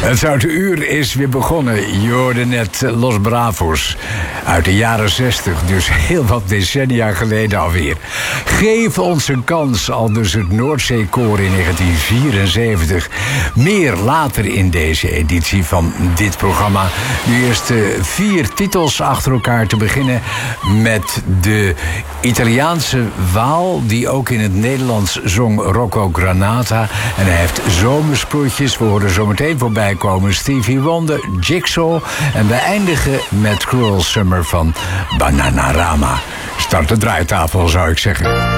Het Zoute Uur is weer begonnen. Je hoorde net Los Bravos uit de jaren 60, dus heel wat decennia geleden alweer. Geef ons een kans, aldus het Noordzeekoor in 1974. Meer later in deze editie van dit programma. Nu eerst 4 titels achter elkaar, te beginnen met de Italiaanse Waal, die ook in het Nederlands zong, Rocco Granata. En hij heeft zomersproetjes. We horen zometeen voorbij komen Stevie Wonder, Jigsaw. En we eindigen met Cruel Summer van Bananarama. Start de draaitafel, zou ik zeggen.